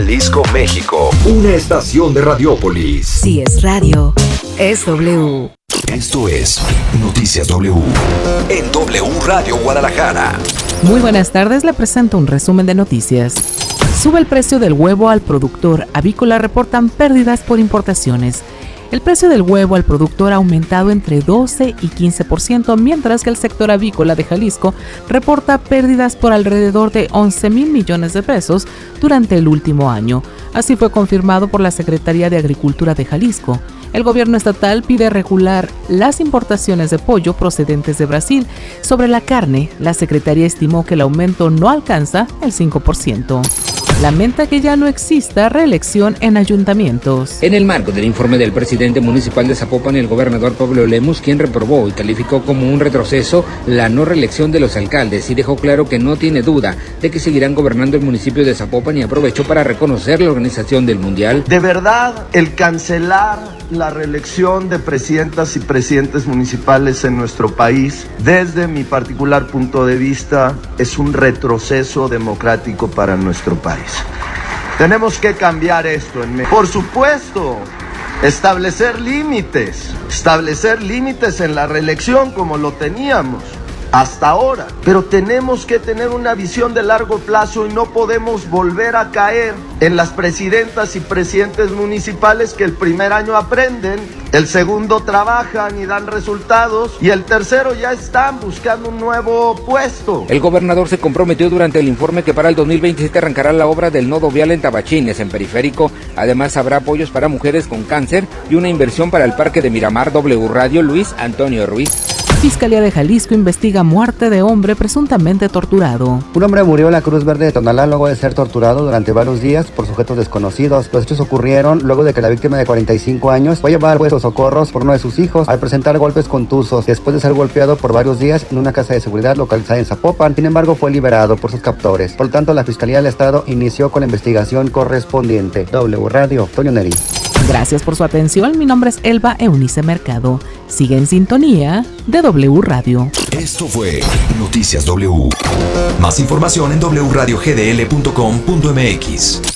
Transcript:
Jalisco, México. Una estación de Radiópolis. Si es radio, es W. Esto es Noticias W. En W Radio Guadalajara. Muy buenas tardes, le presento un resumen de noticias. Sube el precio del huevo al productor. Avícola reportan pérdidas por importaciones. El precio del huevo al productor ha aumentado entre 12 y 15%, mientras que el sector avícola de Jalisco reporta pérdidas por alrededor de 11,000 millones de pesos durante el último año. Así fue confirmado por la Secretaría de Agricultura de Jalisco. El gobierno estatal pide regular las importaciones de pollo procedentes de Brasil. Sobre la carne, la Secretaría estimó que el aumento no alcanza el 5%. Lamenta que ya no exista reelección en ayuntamientos. En el marco del informe del presidente municipal de Zapopan, el gobernador Pablo Lemus, quien reprobó y calificó como un retroceso la no reelección de los alcaldes y dejó claro que no tiene duda de que seguirán gobernando el municipio de Zapopan, y aprovechó para reconocer la organización del Mundial. De verdad, el cancelar la reelección de presidentas y presidentes municipales en nuestro país, desde mi particular punto de vista, es un retroceso democrático para nuestro país. Tenemos que cambiar esto. Por supuesto, establecer límites en la reelección como lo teníamos hasta ahora, pero tenemos que tener una visión de largo plazo y no podemos volver a caer en las presidentas y presidentes municipales que el primer año aprenden, el segundo trabajan y dan resultados, y el tercero ya están buscando un nuevo puesto. El gobernador se comprometió durante el informe que para el 2027 arrancará la obra del nodo vial en Tabachines, en Periférico. Además, habrá apoyos para mujeres con cáncer y una inversión para el Parque de Miramar. W Radio, Luis Antonio Ruiz. Fiscalía de Jalisco investiga muerte de hombre presuntamente torturado. Un hombre murió en la Cruz Verde de Tonalá luego de ser torturado durante varios días por sujetos desconocidos. Los hechos ocurrieron luego de que la víctima de 45 años fue llevada al puesto de socorros por uno de sus hijos al presentar golpes contusos, después de ser golpeado por varios días en una casa de seguridad localizada en Zapopan. Sin embargo, fue liberado por sus captores. Por lo tanto, la Fiscalía del Estado inició con la investigación correspondiente. W Radio, Antonio Neri. Gracias por su atención. Mi nombre es Elba Eunice Mercado. Sigue en sintonía de W Radio. Esto fue Noticias W. Más información en wradiogdl.com.mx.